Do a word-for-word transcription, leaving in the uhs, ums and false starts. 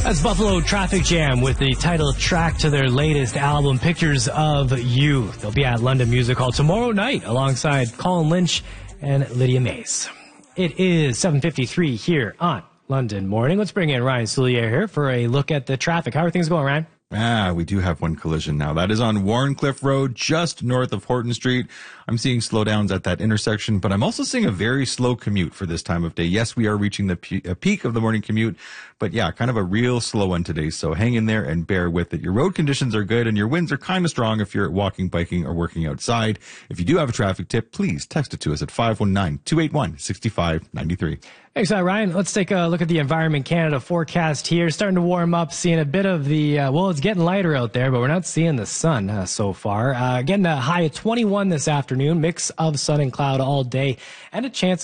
That's Buffalo Traffic Jam with the title track to their latest album, Pictures of You. They'll be at London Music Hall tomorrow night alongside Colin Lynch and Lydia Mays. It is seven fifty-three here on London Morning. Let's bring in Ryan Soulier here for a look at the traffic. How are things going, Ryan? Ah, we do have one collision now. That is on Warncliffe Road, just north of Horton Street. I'm seeing slowdowns at that intersection, but I'm also seeing a very slow commute for this time of day. Yes, we are reaching the pe- peak of the morning commute, but yeah, kind of a real slow one today. So hang in there and bear with it. Your road conditions are good and your winds are kind of strong if you're walking, biking, or working outside. If you do have a traffic tip, please text it to us at five one nine, two eight one, six five nine three. Thanks, uh, Ryan. Let's take a look at the Environment Canada forecast here. Starting to warm up, seeing a bit of the, uh, well, it's getting lighter out there, but we're not seeing the sun uh, so far. Uh, getting a high of twenty-one this afternoon, mix of sun and cloud all day, and a chance